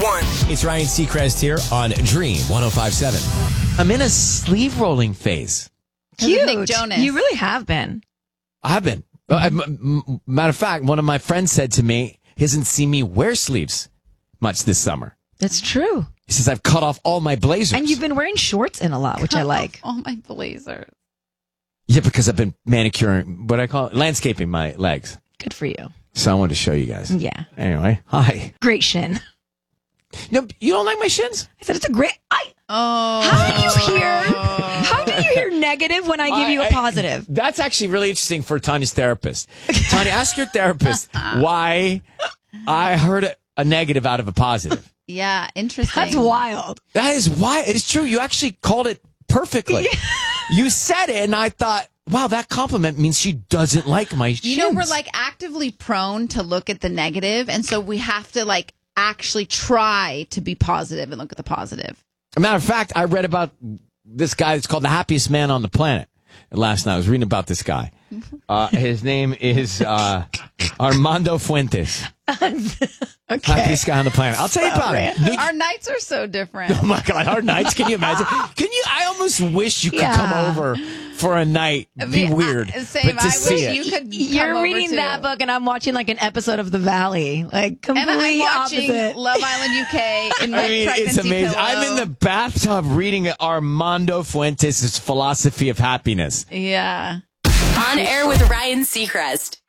one. It's Ryan Seacrest here on Dream 105.7. I'm in a sleeve rolling phase. Cute. Nick Jonas. You really have been. I have been. Matter of fact, one of my friends said to me, he hasn't seen me wear sleeves much this summer. It's true. He says, I've cut off all my blazers. And you've been wearing shorts in a lot, which I like. Oh, my blazers. Yeah, because I've been manicuring, what I call it, landscaping my legs. Good for you. So I wanted to show you guys. Yeah. Anyway, hi. Great shin. No, you don't like my shins? I said it's a great... Oh. How do you hear negative when I give you a positive? That's actually really interesting for Tanya's therapist. Tanya, ask your therapist why I heard a negative out of a positive. Yeah, interesting. That's wild. That is why. It is true. You actually called it perfectly. You said it, and I thought, wow, that compliment means she doesn't like my shins. You know, we're like actively prone to look at the negative, and so we have to like actually try to be positive and look at the positive. As a matter of fact, I read about this guy that's called the happiest man on the planet. Last night, I was reading about this guy. His name is Armando Fuentes. Okay. Happiest guy on the planet. I'll tell you about it. Our nights are so different. Oh my God, our nights. Can you imagine? I almost wish you could come over for a night. Be weird. Same. But to I see wish it. you could. You're come reading over that too. book, and I'm watching like an episode of The Valley. Like, And completely I'm watching opposite. Love Island UK in my I mean, pregnancy it's amazing. pillow. I'm in the bathtub reading Armando Fuentes' philosophy of happiness. Yeah. On air with Ryan Seacrest.